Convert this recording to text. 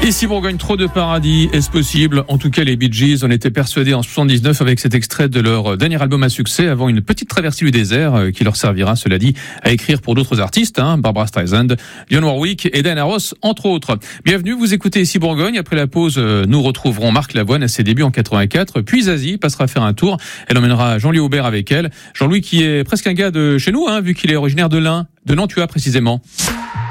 Ici Bourgogne, trop de paradis, est-ce possible? En tout cas, les Bee Gees en étaient persuadés en 79 avec cet extrait de leur dernier album à succès avant une petite traversée du désert qui leur servira, cela dit, à écrire pour d'autres artistes, Barbra Streisand, Dionne Warwick et Diana Ross, entre autres. Bienvenue, vous écoutez Ici Bourgogne. Après la pause, nous retrouverons Marc Lavoine à ses débuts en 84, puis Zazie passera faire un tour. Elle emmènera Jean-Louis Aubert avec elle. Jean-Louis qui est presque un gars de chez nous, vu qu'il est originaire de l'Ain, de Nantua précisément.